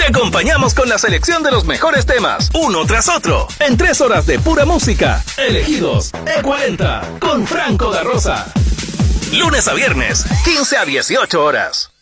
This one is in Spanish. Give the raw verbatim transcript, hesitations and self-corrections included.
acompañamos con la selección de los mejores temas, uno tras otro, en tres horas de pura música. Elegidos E cuarenta con Franco da Rosa. Lunes a viernes, quince a dieciocho horas.